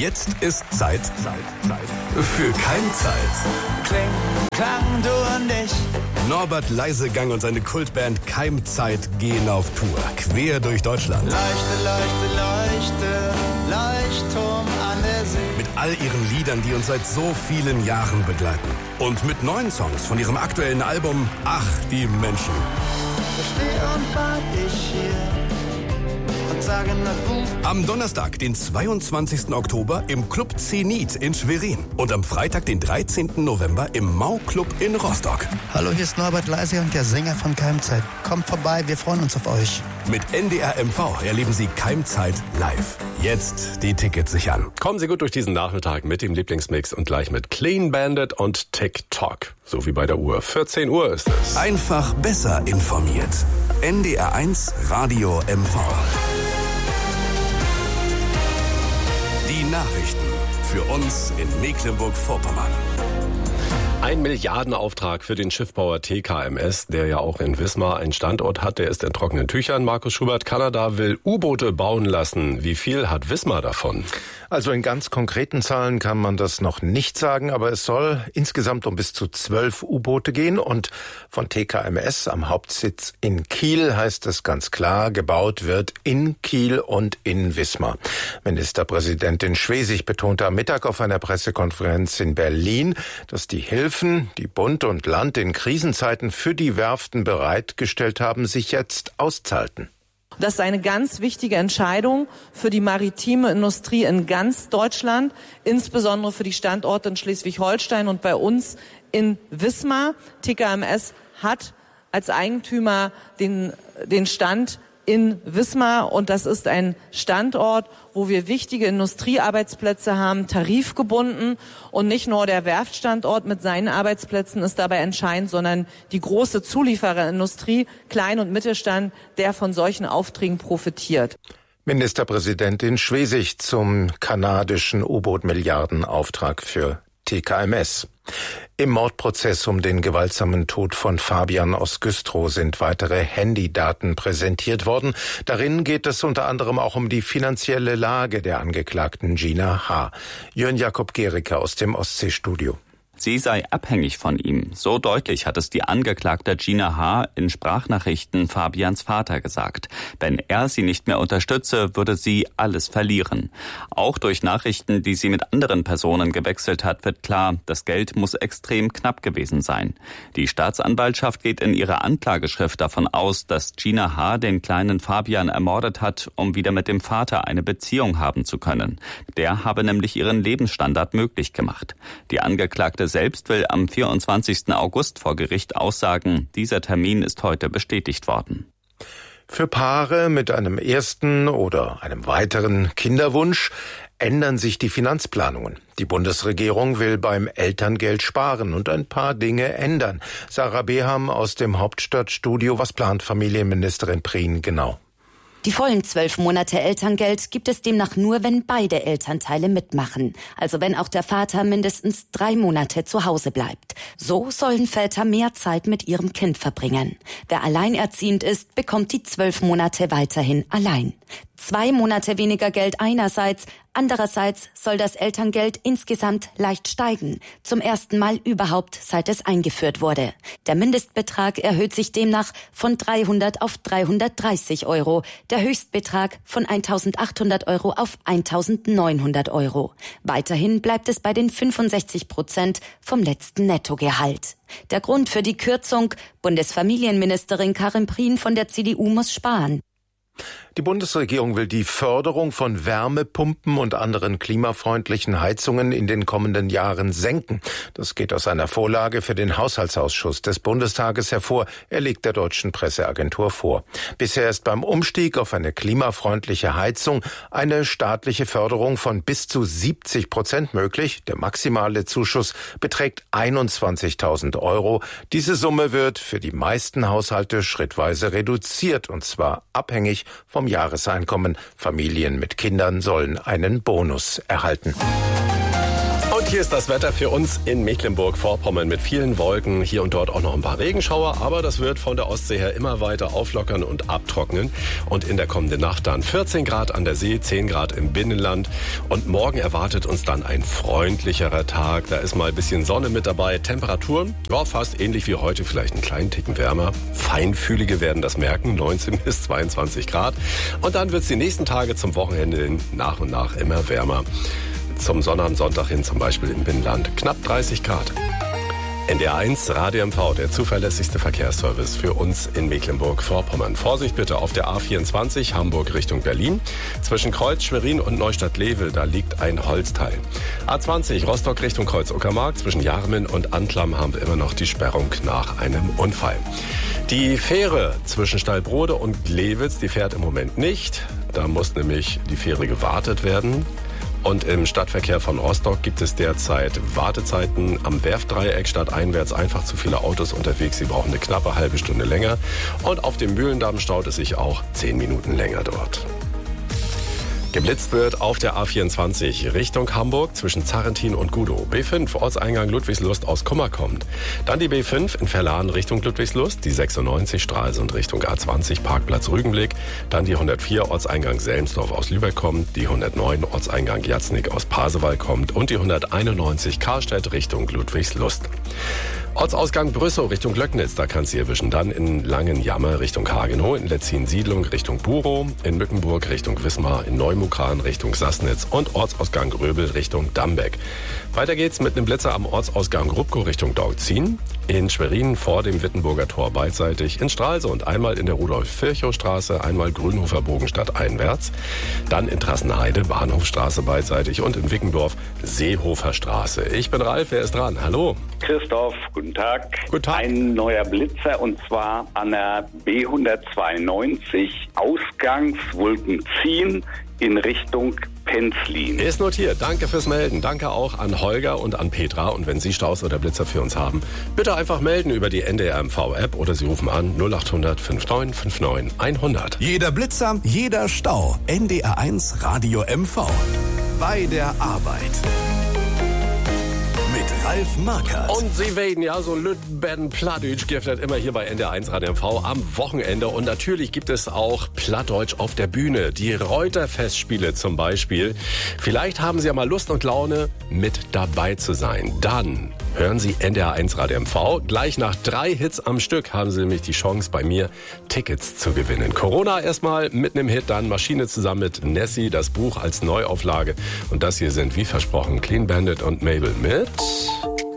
Jetzt ist Zeit für Keimzeit. Klang, du und ich. Norbert Leisegang und seine Kultband Keimzeit gehen auf Tour, quer durch Deutschland. Leuchtturm an der See. Mit all ihren Liedern, die uns seit so vielen Jahren begleiten. Und mit neuen Songs von ihrem aktuellen Album Ach, die Menschen. So steh und wart ich hier und sage na gut. Am Donnerstag, den 22. Oktober im Club Zenit in Schwerin. Und am Freitag, den 13. November im Mau-Club in Rostock. Hallo, hier ist Norbert Leisegang, der Sänger von Keimzeit. Kommt vorbei, wir freuen uns auf euch. Mit NDR MV erleben Sie Keimzeit live. Jetzt die Tickets sichern. Kommen Sie gut durch diesen Nachmittag mit dem Lieblingsmix und gleich mit Clean Bandit und TikTok. So wie bei der Uhr. 14 Uhr ist es. Einfach besser informiert. NDR 1 Radio MV. Die Nachrichten für uns in Mecklenburg-Vorpommern. Ein Milliardenauftrag für den Schiffbauer TKMS, der ja auch in Wismar einen Standort hat, der ist in trockenen Tüchern. Markus Schubert, Kanada will U-Boote bauen lassen. Wie viel hat Wismar davon? Also in ganz konkreten Zahlen kann man das noch nicht sagen, aber es soll insgesamt um bis zu 12 U-Boote gehen. Und von TKMS am Hauptsitz in Kiel heißt es ganz klar, gebaut wird in Kiel und in Wismar. Ministerpräsidentin Schwesig betonte am Mittag auf einer Pressekonferenz in Berlin, dass die Hilfen, die Bund und Land in Krisenzeiten für die Werften bereitgestellt haben, sich jetzt auszahlten. Das ist eine ganz wichtige Entscheidung für die maritime Industrie in ganz Deutschland, insbesondere für die Standorte in Schleswig-Holstein und bei uns in Wismar. TKMS hat als Eigentümer den Stand in Wismar und das ist ein Standort, wo wir wichtige Industriearbeitsplätze haben, tarifgebunden, und nicht nur der Werftstandort mit seinen Arbeitsplätzen ist dabei entscheidend, sondern die große Zuliefererindustrie, Klein- und Mittelstand, der von solchen Aufträgen profitiert. Ministerpräsidentin Schwesig zum kanadischen U-Boot-Milliardenauftrag für TKMS. Im Mordprozess um den gewaltsamen Tod von Fabian aus Güstrow sind weitere Handydaten präsentiert worden. Darin geht es unter anderem auch um die finanzielle Lage der Angeklagten Gina H. Jörn Jakob Gericke aus dem Ostseestudio. Sie sei abhängig von ihm. So deutlich hat es die Angeklagte Gina H. in Sprachnachrichten Fabians Vater gesagt. Wenn er sie nicht mehr unterstütze, würde sie alles verlieren. Auch durch Nachrichten, die sie mit anderen Personen gewechselt hat, wird klar, das Geld muss extrem knapp gewesen sein. Die Staatsanwaltschaft geht in ihrer Anklageschrift davon aus, dass Gina H. den kleinen Fabian ermordet hat, um wieder mit dem Vater eine Beziehung haben zu können. Der habe nämlich ihren Lebensstandard möglich gemacht. Die Angeklagte selbst will am 24. August vor Gericht aussagen. Dieser Termin ist heute bestätigt worden. Für Paare mit einem ersten oder einem weiteren Kinderwunsch ändern sich die Finanzplanungen. Die Bundesregierung will beim Elterngeld sparen und ein paar Dinge ändern. Sarah Beham aus dem Hauptstadtstudio. Was plant Familienministerin Prien genau? Die vollen 12 Monate Elterngeld gibt es demnach nur, wenn beide Elternteile mitmachen. Also wenn auch der Vater mindestens 3 Monate zu Hause bleibt. So sollen Väter mehr Zeit mit ihrem Kind verbringen. Wer alleinerziehend ist, bekommt die 12 Monate weiterhin allein. 2 Monate weniger Geld einerseits, andererseits soll das Elterngeld insgesamt leicht steigen. Zum ersten Mal überhaupt, seit es eingeführt wurde. Der Mindestbetrag erhöht sich demnach von 300 auf 330 Euro. Der Höchstbetrag von 1.800 Euro auf 1.900 Euro. Weiterhin bleibt es bei den 65% vom letzten Nettogehalt. Der Grund für die Kürzung: Bundesfamilienministerin Karin Prien von der CDU muss sparen. Die Bundesregierung will die Förderung von Wärmepumpen und anderen klimafreundlichen Heizungen in den kommenden Jahren senken. Das geht aus einer Vorlage für den Haushaltsausschuss des Bundestages hervor. Er legt der deutschen Presseagentur vor. Bisher ist beim Umstieg auf eine klimafreundliche Heizung eine staatliche Förderung von bis zu 70% möglich. Der maximale Zuschuss beträgt 21.000 Euro. Diese Summe wird für die meisten Haushalte schrittweise reduziert, und zwar abhängig vom Jahreseinkommen. Familien mit Kindern sollen einen Bonus erhalten. Und Hier ist das Wetter für uns in Mecklenburg-Vorpommern mit vielen Wolken, hier und dort auch noch ein paar Regenschauer, aber das wird von der Ostsee her immer weiter auflockern und abtrocknen. Und in der kommenden Nacht dann 14 Grad an der See, 10 Grad im Binnenland. Und morgen erwartet uns dann ein freundlicherer Tag. Da ist mal ein bisschen Sonne mit dabei. Temperaturen, ja, fast ähnlich wie heute, vielleicht einen kleinen Ticken wärmer. Feinfühlige werden das merken, 19 bis 22 Grad. Und dann wird es die nächsten Tage zum Wochenende hin nach und nach immer wärmer. Zum Sonntag hin zum Beispiel im Binnenland knapp 30 Grad. NDR1 Radio MV, der zuverlässigste Verkehrsservice für uns in Mecklenburg-Vorpommern. Vorsicht bitte auf der A24 Hamburg Richtung Berlin. Zwischen Kreuz, Schwerin und Neustadt-Level, da liegt ein Holzteil. A20 Rostock Richtung Kreuz-Uckermark. Zwischen Jarmen und Antlam haben wir immer noch die Sperrung nach einem Unfall. Die Fähre zwischen Stallbrode und Glewitz, die fährt im Moment nicht. Da muss nämlich die Fähre gewartet werden. Und im Stadtverkehr von Rostock gibt es derzeit Wartezeiten am Werftdreieck stadteinwärts. Einfach zu viele Autos unterwegs. Sie brauchen eine knappe halbe Stunde länger. Und auf dem Mühlendamm staut es sich auch 10 Minuten länger dort. Geblitzt wird auf der A24 Richtung Hamburg zwischen Zarrentin und Gudow. B5 Ortseingang Ludwigslust aus Kummer kommt. Dann die B5 in Verlahen Richtung Ludwigslust, die 96 Stralsund Richtung A20 Parkplatz Rügenblick. Dann die 104 Ortseingang Selmsdorf aus Lübeck kommt, die 109 Ortseingang Jatznick aus Pasewalk kommt und die 191 Karstedt Richtung Ludwigslust. Ortsausgang Brüssow Richtung Löcknitz, da kannst du erwischen. Dann in Langenjammer Richtung Hagenow, in Letzin-Siedlung Richtung Burow, in Mückenburg Richtung Wismar, in Neumukran Richtung Sassnitz und Ortsausgang Gröbel Richtung Dambeck. Weiter geht's mit einem Blitzer am Ortsausgang Rupkow Richtung Daugzin, in Schwerin vor dem Wittenburger Tor beidseitig, in Stralsund einmal in der Rudolf-Virchow-Straße, einmal Grünhofer Bogenstadt einwärts, dann in Trassenheide Bahnhofstraße beidseitig und in Wickendorf Seehofer Straße. Ich bin Ralf, wer ist dran? Hallo. Christoph, guten Tag. Guten Tag. Ein neuer Blitzer und zwar an der B192 Ausgangswulpenzien in Richtung Penzlin. Ist notiert. Danke fürs Melden. Danke auch an Holger und an Petra. Und wenn Sie Staus oder Blitzer für uns haben, bitte einfach melden über die NDR MV-App oder Sie rufen an 0800 5959 100. Jeder Blitzer, jeder Stau. NDR1 Radio MV. Bei der Arbeit. Mit Ralf Markert. Und Sie weten ja, so Lütben Plattdeutsch gibt es immer hier bei NDR1 Radio MV am Wochenende. Und natürlich gibt es auch Plattdeutsch auf der Bühne. Die Reuter-Festspiele zum Beispiel. Vielleicht haben Sie ja mal Lust und Laune, mit dabei zu sein. Dann hören Sie NDR1 Radio MV. Gleich nach 3 Hits am Stück haben Sie nämlich die Chance, bei mir Tickets zu gewinnen. Corona erstmal mit einem Hit, dann Maschine zusammen mit Nessie, das Buch als Neuauflage. Und das hier sind, wie versprochen, Clean Bandit und Mabel mit